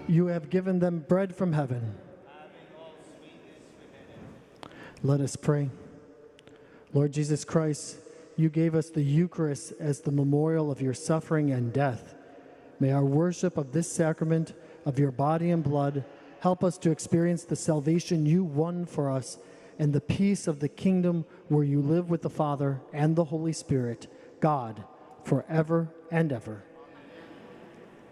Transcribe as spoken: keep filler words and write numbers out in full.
You have given them bread from heaven. Let us pray. Lord Jesus Christ, you gave us the Eucharist as the memorial of your suffering and death. May our worship of this sacrament of your body and blood help us to experience the salvation you won for us and the peace of the kingdom where you live with the Father and the Holy Spirit, God, forever and ever.